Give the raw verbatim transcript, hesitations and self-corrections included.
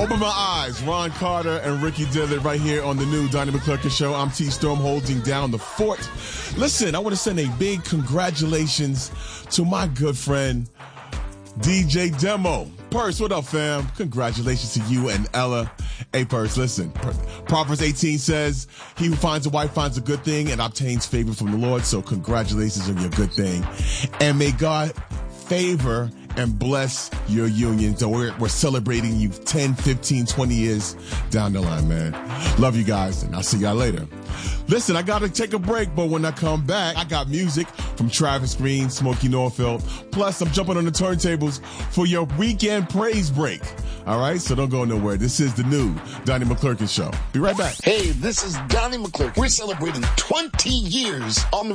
Open my eyes. Ron Carter and Ricky Dillard right here on the new Donnie McClurkin Show. I'm T Storm holding down the fort. Listen, I want to send a big congratulations to my good friend, D J Demo. Purse, what up, fam? Congratulations to you and Ella. Hey, Purse, listen. Proverbs eighteen says, he who finds a wife finds a good thing and obtains favor from the Lord. So congratulations on your good thing. And may God favor and bless your union. So we're, we're celebrating you ten, fifteen, twenty years down the line, man. Love you guys, and I'll see y'all later. Listen, I got to take a break, but when I come back, I got music from Travis Green, Smokey Norfield. Plus, I'm jumping on the turntables for your weekend praise break. All right, so don't go nowhere. This is the new Donnie McClurkin Show. Be right back. Hey, this is Donnie McClurkin. We're celebrating twenty years on the